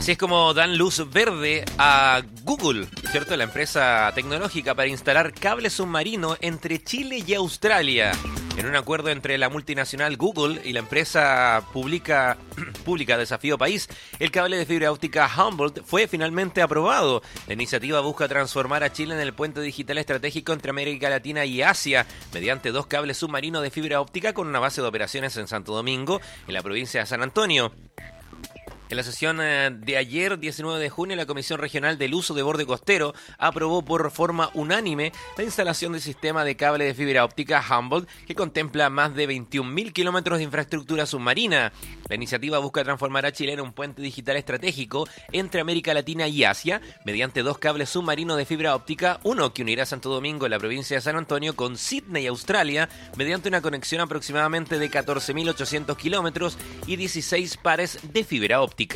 Así es como dan luz verde a Google, ¿cierto? La empresa tecnológica para instalar cable submarino entre Chile y Australia. En un acuerdo entre la multinacional Google y la empresa pública Desafío País, el cable de fibra óptica Humboldt fue finalmente aprobado. La iniciativa busca transformar a Chile en el puente digital estratégico entre América Latina y Asia mediante 2 cables submarinos de fibra óptica con una base de operaciones en Santo Domingo, en la provincia de San Antonio. En la sesión de ayer, 19 de junio, la Comisión Regional del Uso de Borde Costero aprobó por forma unánime la instalación del sistema de cable de fibra óptica Humboldt, que contempla más de 21.000 kilómetros de infraestructura submarina. La iniciativa busca transformar a Chile en un puente digital estratégico entre América Latina y Asia mediante 2 cables submarinos de fibra óptica, uno que unirá Santo Domingo, en la provincia de San Antonio, con Sydney, Australia, mediante una conexión aproximadamente de 14.800 kilómetros y 16 pares de fibra óptica.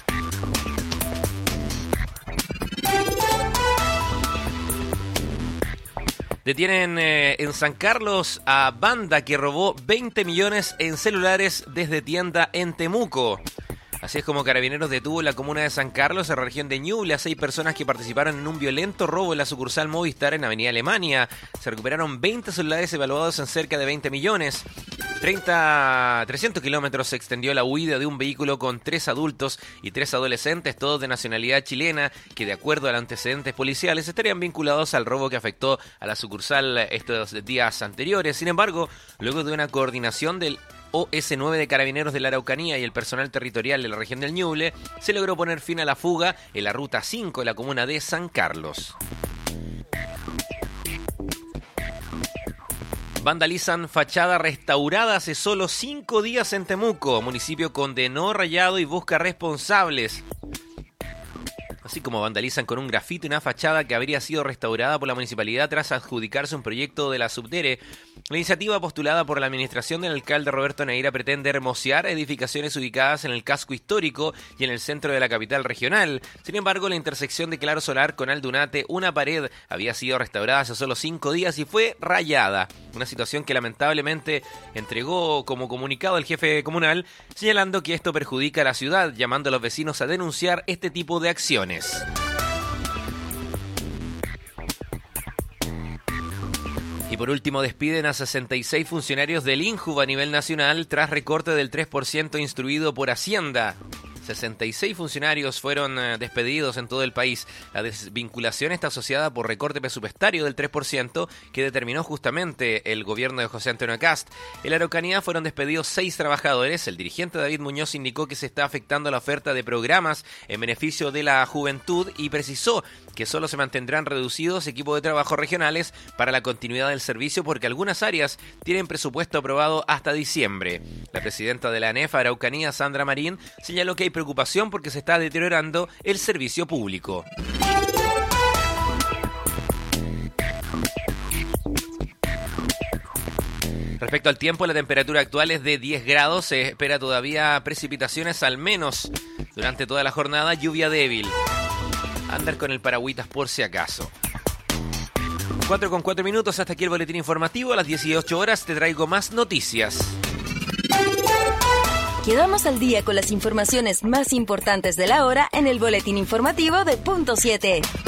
Detienen en San Carlos a banda que robó 20 millones en celulares desde tienda en Temuco. Así es como Carabineros detuvo en la comuna de San Carlos, en la región de Ñuble, a 6 personas que participaron en un violento robo en la sucursal Movistar en Avenida Alemania. Se recuperaron 20 celulares evaluados en cerca de 20 millones. 300 kilómetros se extendió la huida de un vehículo con 3 adultos y 3 adolescentes, todos de nacionalidad chilena, que de acuerdo a los antecedentes policiales estarían vinculados al robo que afectó a la sucursal estos días anteriores. Sin embargo, luego de una coordinación del OS9 de Carabineros de la Araucanía y el personal territorial de la región del Ñuble, se logró poner fin a la fuga en la ruta 5 de la comuna de San Carlos. Vandalizan fachada restaurada hace solo 5 días en Temuco. Municipio condenó rayado y busca responsables. Así como vandalizan con un grafito una fachada que habría sido restaurada por la municipalidad tras adjudicarse un proyecto de la Subdere. La iniciativa postulada por la administración del alcalde Roberto Neira pretende hermosear edificaciones ubicadas en el casco histórico y en el centro de la capital regional. Sin embargo, la intersección de Claro Solar con Aldunate, una pared, había sido restaurada hace solo 5 días y fue rayada. Una situación que lamentablemente entregó como comunicado el jefe comunal, señalando que esto perjudica a la ciudad, llamando a los vecinos a denunciar este tipo de acciones. Y por último, despiden a 66 funcionarios del INJUV a nivel nacional tras recorte del 3% instruido por Hacienda. 66 funcionarios fueron despedidos en todo el país. La desvinculación está asociada por recorte presupuestario del 3% que determinó justamente el gobierno de José Antonio Kast. En la Araucanía fueron despedidos 6 trabajadores. El dirigente David Muñoz indicó que se está afectando la oferta de programas en beneficio de la juventud y precisó que solo se mantendrán reducidos equipos de trabajo regionales para la continuidad del servicio porque algunas áreas tienen presupuesto aprobado hasta diciembre. La presidenta de la ANEF Araucanía, Sandra Marín, señaló que hay preocupación porque se está deteriorando el servicio público. Respecto al tiempo, la temperatura actual es de 10 grados. Se espera todavía precipitaciones al menos durante toda la jornada, lluvia débil. Andar con el paragüitas por si acaso. 4:04 minutos, hasta aquí el boletín informativo. A las 18 horas te traigo más noticias. Quedamos al día con las informaciones más importantes de la hora en el boletín informativo de Punto 7.